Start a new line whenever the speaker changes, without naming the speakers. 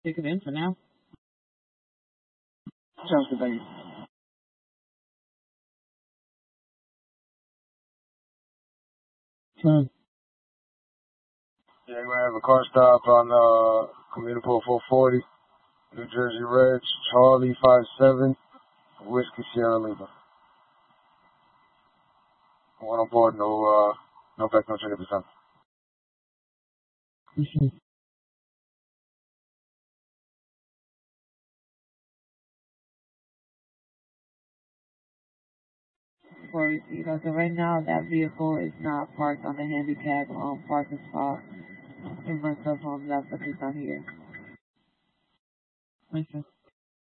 Take it in for now. Chelsea, baby.
Yeah, we're gonna have a car stop on Communipo 440, New Jersey Reg, Charlie 57, Whiskey Sierra Lima. One on board, no back, no 20%.
Before we see, so right now that vehicle is not parked on the handicap parking spot in front of that's the case on here. Okay.